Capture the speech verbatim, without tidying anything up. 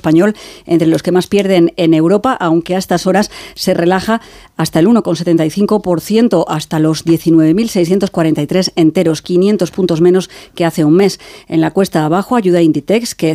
español entre los que más pierden en Europa, aunque a estas horas se relaja hasta el uno coma setenta y cinco por ciento, hasta los diecinueve mil seiscientos cuarenta y tres enteros, quinientos puntos menos que hace un mes. En la cuesta abajo ayuda Inditex, que